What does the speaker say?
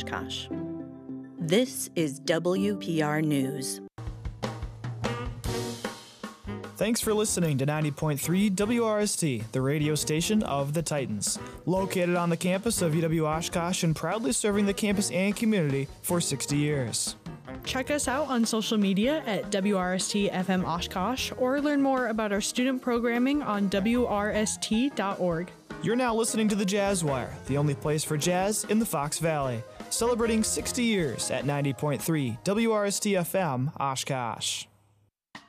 Oshkosh. This is WPR News. Thanks for listening to 90.3 WRST, the radio station of the Titans. Located on the campus of UW Oshkosh and proudly serving the campus and community for 60 years. Check us out on social media at WRST FM Oshkosh or learn more about our student programming on WRST.org. You're now listening to the Jazz Wire, the only place for jazz in the Fox Valley. Celebrating 60 years at 90.3 WRST FM Oshkosh.